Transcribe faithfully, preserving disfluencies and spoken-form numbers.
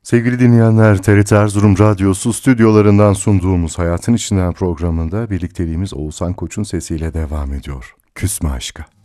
Sevgili dinleyenler, T R T Erzurum Radyosu stüdyolarından sunduğumuz Hayatın İçinden programında birlikteliğimiz Oğuzhan Koç'un sesiyle devam ediyor. Küsme aşka.